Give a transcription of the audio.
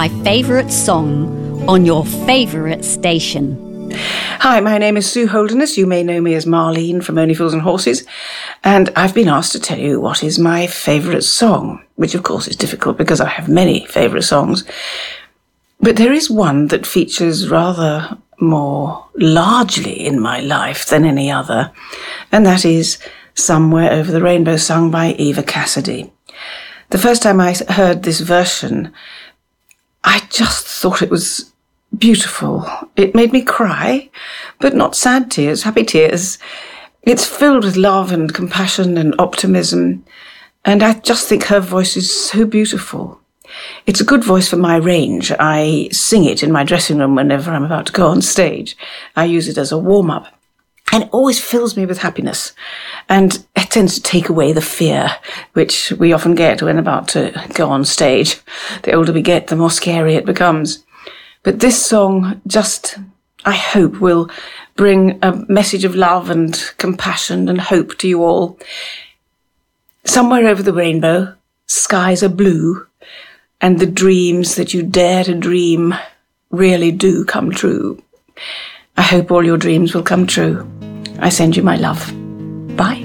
my favourite song on your favourite station. Hi, my name is Sue Holderness. You may know me as Marlene from Only Fools and Horses, and I've been asked to tell you what is my favourite song, which of course is difficult because I have many favourite songs. But there is one that features rather more largely in my life than any other, and that is Somewhere Over the Rainbow, sung by Eva Cassidy. The first time I heard this version, I just thought it was beautiful. It made me cry, but not sad tears, happy tears. It's filled with love and compassion and optimism, and I just think her voice is so beautiful. It's a good voice for my range. I sing it in my dressing room whenever I'm about to go on stage. I use it as a warm-up, and it always fills me with happiness, and it tends to take away the fear, which we often get when about to go on stage. The older we get, the more scary it becomes. But this song just, I hope, will bring a message of love and compassion and hope to you all. Somewhere over the rainbow, skies are blue, and the dreams that you dare to dream really do come true. I hope all your dreams will come true. I send you my love. Bye.